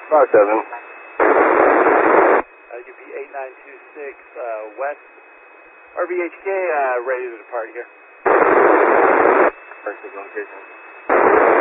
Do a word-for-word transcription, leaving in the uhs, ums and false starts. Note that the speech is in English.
five seven. Uh, U P eight nine two six uh, West. R V H K uh, ready to depart here. Perfect location.